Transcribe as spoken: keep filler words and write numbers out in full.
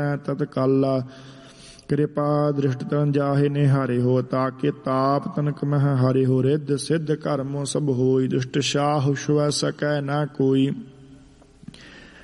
ਤਤਕਾਲਾ ਕਿਰਪਾ ਦ੍ਰਿਸ਼ਟ ਤਨ ਜਾਹੇ ਨਿਹਾਰੇ ਹੋ ਤਾਕੇ ਤਾਪ ਤਨਕ ਮਹ ਹਾਰੇ ਹੋ ਰਿੱਧ ਸਿੱਧ ਕਰਮੋ ਸਭ ਹੋਈ ਦੁਸ਼ਟ ਸ਼ਾਹ ਹੁਸ਼ਵ ਸਕੈ ਨਾ ਕੋਈ